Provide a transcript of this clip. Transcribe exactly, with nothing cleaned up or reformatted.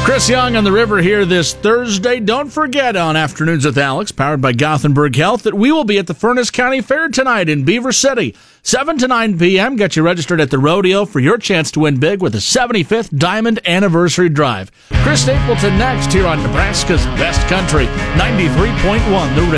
Chris Young on the river here this Thursday. Don't forget on Afternoons with Alex, powered by Gothenburg Health, that we will be at the Furnace County Fair tonight in Beaver City. seven to nine p.m. Get you registered at the rodeo for your chance to win big with the seventy-fifth Diamond Anniversary Drive. Chris Stapleton next here on Nebraska's Best Country, ninety-three point one The River.